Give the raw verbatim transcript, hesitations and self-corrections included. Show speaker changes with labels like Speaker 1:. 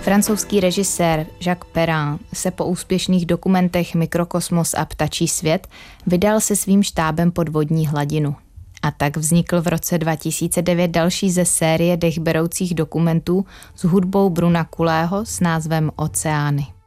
Speaker 1: Francouzský režisér Jacques Perrin se po úspěšných dokumentech Mikrokosmos a Ptačí svět vydal se svým štábem pod vodní hladinu. A tak vznikl v roce dva tisíce devět další ze série dechberoucích dokumentů s hudbou Bruna Kulého s názvem Oceány.